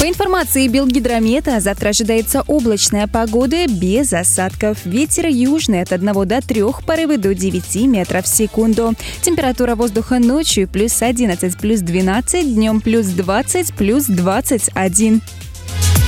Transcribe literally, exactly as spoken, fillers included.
По информации Белгидромета, завтра ожидается облачная погода без осадков. Ветер южный от одного до трёх, порывы до девяти метров в секунду. Температура воздуха ночью плюс одиннадцать, плюс двенадцать, днем плюс двадцать, плюс двадцать один.